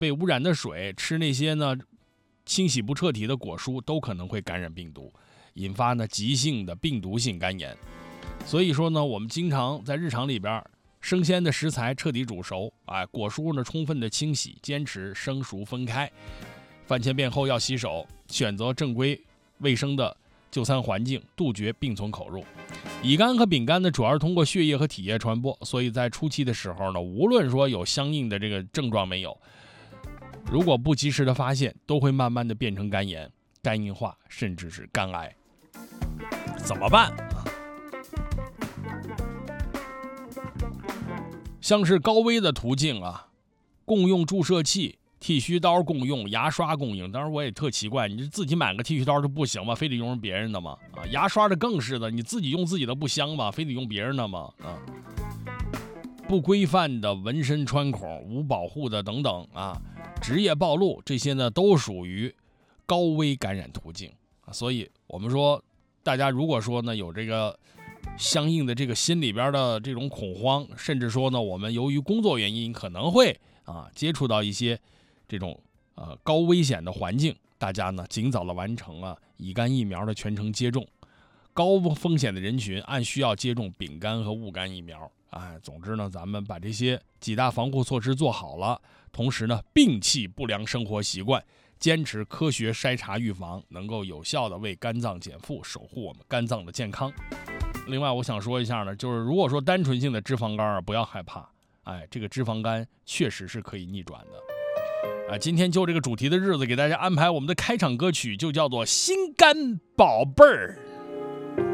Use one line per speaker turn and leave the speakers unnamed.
被污染的水，吃那些呢清洗不彻底的果蔬，都可能会感染病毒，引发呢急性的病毒性肝炎。所以说呢，我们经常在日常里边，生鲜的食材彻底煮熟，果蔬呢充分的清洗，坚持生熟分开。饭前便后要洗手，选择正规卫生的就餐环境，杜绝病从口入。乙肝和丙肝呢，主要是通过血液和体液传播，所以在初期的时候呢，无论说有相应的这个症状没有，如果不及时的发现，都会慢慢的变成肝炎、肝硬化，甚至是肝癌。怎么办？像是高危的途径共用注射器、剃须刀共用，牙刷共用。当然我也特奇怪，你自己买个剃须刀就不行吗？非得用别人的吗？牙刷的更是的，你自己用自己的不香吗？非得用别人的吗？不规范的纹身穿孔、无保护的等等职业暴露，这些呢都属于高危感染途径所以我们说，大家如果说呢有这个相应的这个心里边的这种恐慌，甚至说呢我们由于工作原因可能会接触到一些这种高危险的环境，大家呢尽早的完成乙肝疫苗的全程接种。高风险的人群按需要接种丙肝和戊肝疫苗。总之呢，咱们把这些几大防护措施做好了，同时呢，摒弃不良生活习惯，坚持科学筛查预防，能够有效的为肝脏减负，守护我们肝脏的健康。另外我想说一下呢，就是如果说单纯性的脂肪肝不要害怕，这个脂肪肝确实是可以逆转的。今天就这个主题的日子，给大家安排我们的开场歌曲，就叫做《心肝宝贝儿》。